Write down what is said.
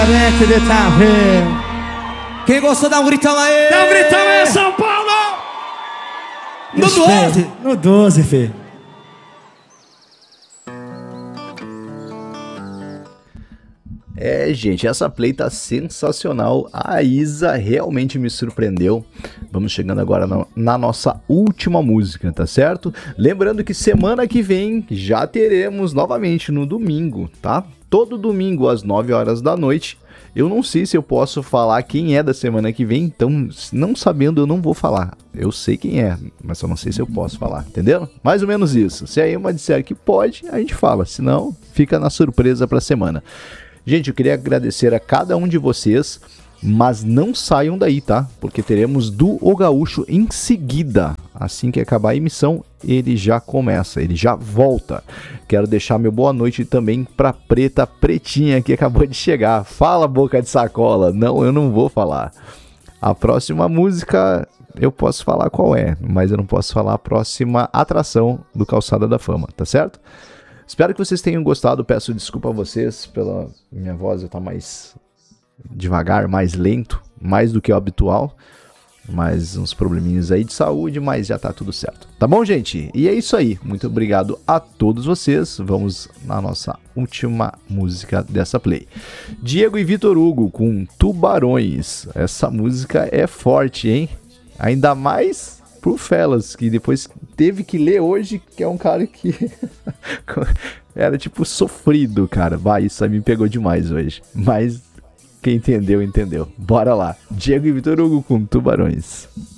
Quem gostou, dá um gritão aí! Dá um gritão aí, São Paulo! No 12! No 12, Fê. Gente, essa play tá sensacional. A Isa realmente me surpreendeu. Vamos chegando agora na nossa última música, tá certo? Lembrando que semana que vem já teremos novamente no domingo, tá? Todo domingo às 9 horas da noite. Eu não sei se eu posso falar quem é da semana que vem, então, não sabendo, eu não vou falar. Eu sei quem é, mas eu não sei se eu posso falar, entendeu? Mais ou menos isso. Se a Emma disser que pode, a gente fala. Se não, fica na surpresa pra semana. Gente, eu queria agradecer a cada um de vocês, mas não saiam daí, tá? Porque teremos do O Gaúcho em seguida. Assim que acabar a emissão, ele já começa, ele já volta. Quero deixar meu boa noite também pra Preta Pretinha, que acabou de chegar. Fala, boca de sacola. Não, eu não vou falar. A próxima música eu posso falar qual é, mas eu não posso falar a próxima atração do Calçada da Fama, tá certo? Espero que vocês tenham gostado. Peço desculpa a vocês pela minha voz, eu tá mais devagar, mais lento, mais do que o habitual. Mais uns probleminhas aí de saúde, mas já tá tudo certo. Tá bom, gente? E é isso aí. Muito obrigado a todos vocês. Vamos na nossa última música dessa play. Diego e Vitor Hugo com Tubarões. Essa música é forte, hein? Ainda mais pro Felas, que depois teve que ler hoje, que é um cara que era tipo sofrido, cara. Vai, isso aí me pegou demais hoje. Mas quem entendeu, entendeu. Bora lá. Diego e Vitor Hugo com Tubarões.